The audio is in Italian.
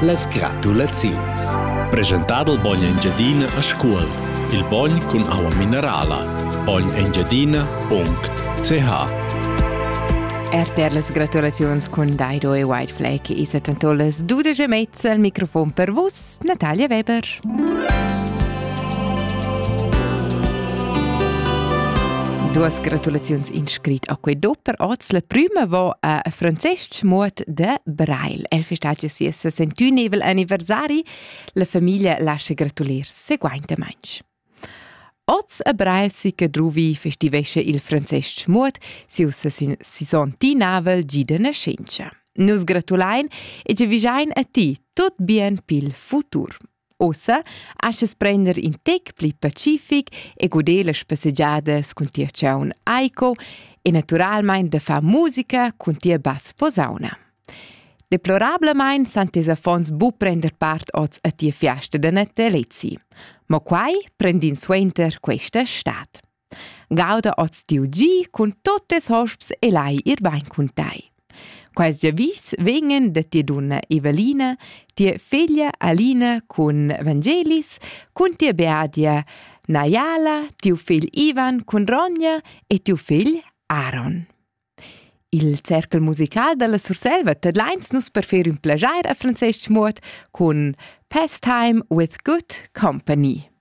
Las gratulaziuns. Presentato il Bogn Engiadina a scuola. Il Bogn con acqua minerala. bognengiadina.ch. Las gratulaziuns con Daido e White Flag e settantolas 12 mezza al microfono per vos, Natalia Weber. Duas gratulaziuns inscrit a quei doppel oz. La prima va a Francesc Schmuot de Brail. El festeggia sia 61 anniversari. La famiglia lascia gratulir seguente manch. Oz a Brail si che druvi festivesce il Francesc Schmuot si usa si son ti navel gida nascenza. Nus gratulain e che visain a ti tot bien pil futur. Ossa, asces prender in tec pli pacific e godere le passeggiadas con tia un aiko e naturalmein de fa musica con tia bass posauna. Deplorablemein santes affons bu prender part oz a tia fiasta de natalezi. Ma quai prendin suenter questa stat. Gauda oz tiu gi con totes hosps e lai ir bain con tai. Quais giavis vengen da tia donna Evelina, tia figlia Alina con Vangelis, con tia Beadia Nayala, tiu figl Ivan con Ronja e tiu figl Aaron. Il cercle musical della Surselva tedlains nus per fer un plagiar a Francesc Schmuot con Pastime with Good Company.